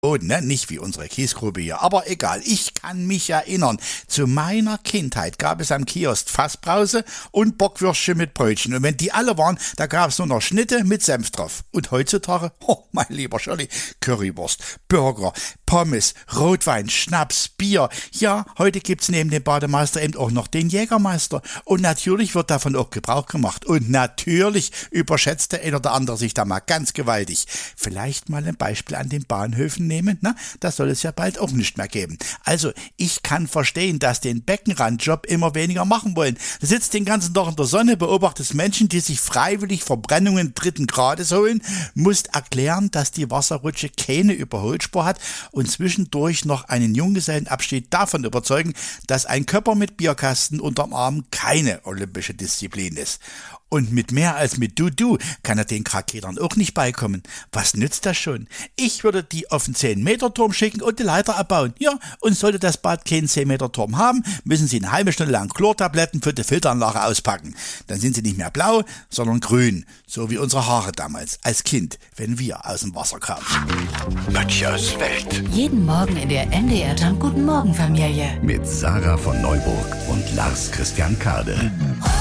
Boden, ne? Nicht wie unsere Kiesgrube hier, aber egal. Ich kann mich erinnern, zu meiner Kindheit gab es am Kiosk Fassbrause und Bockwürstchen mit Brötchen. Und wenn die alle waren, da gab es nur noch Schnitte mit Senf drauf. Und heutzutage, mein lieber Shirley, Currywurst, Burger, Pommes, Rotwein, Schnaps, Bier. Ja, heute gibt's neben dem Bademeister eben auch noch den Jägermeister. Und natürlich wird davon auch Gebrauch gemacht. Und natürlich überschätzt der eine oder andere sich da mal ganz gewaltig. Vielleicht mal ein Beispiel an den Bahnhöfen nehmen, na? Das soll es ja bald auch nicht mehr geben. Also, ich kann verstehen, dass den Beckenrandjob immer weniger machen wollen. Du sitzt den ganzen Tag in der Sonne, beobachtest Menschen, die sich freiwillig Verbrennungen 3. Grades holen, musst erklären, dass die Wasserrutsche keine Überholspur hat und zwischendurch noch einen Junggesellenabschied davon überzeugen, dass ein Köpper mit Bierkasten unterm Arm keine olympische Disziplin ist. Und mit mehr als mit Du kann er den Kraketern auch nicht beikommen. Was nützt das schon? Ich würde die auf den 10-Meter-Turm schicken und die Leiter abbauen. Ja, und sollte das Bad keinen 10-Meter-Turm haben, müssen sie eine halbe Stunde lang Chlortabletten für die Filteranlage auspacken. Dann sind sie nicht mehr blau, sondern grün. So wie unsere Haare damals, als Kind, wenn wir aus dem Wasser kamen. Böttchers Welt. Jeden Morgen in der MDR Jump Guten Morgen Familie. Mit Sarah von Neuburg und Lars Christian Kade.